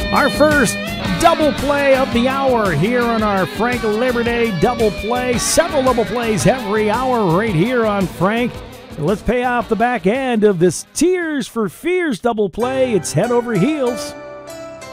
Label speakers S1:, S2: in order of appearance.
S1: Our first double play of the hour here on our Frank Liberty double play. Several double plays every hour right here on Frank. Let's pay off the back end of this Tears for Fears double play. It's Head Over Heels.